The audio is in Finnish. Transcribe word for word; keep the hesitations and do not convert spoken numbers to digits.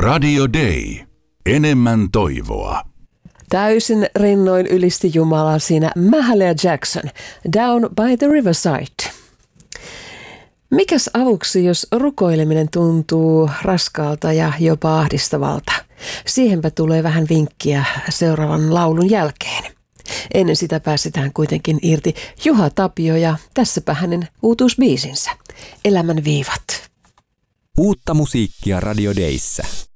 Radio Day. Enemmän toivoa. Täysin rennoin ylisti Jumalaa siinä Mahalia Jackson, Down by the Riverside. Mikäs avuksi, jos rukoileminen tuntuu raskaalta ja jopa ahdistavalta? Siihenpä tulee vähän vinkkiä seuraavan laulun jälkeen. Ennen sitä päästetään kuitenkin irti Juha Tapio ja tässäpä hänen uutuusbiisinsä, Elämän viivat. Uutta musiikkia Radio Dayssä.